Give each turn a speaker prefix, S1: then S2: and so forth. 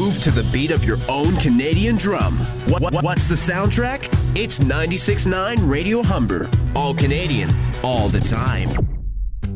S1: Move to the beat of your own Canadian drum. What's the soundtrack? It's 96.9 Radio Humber. All Canadian, all the time.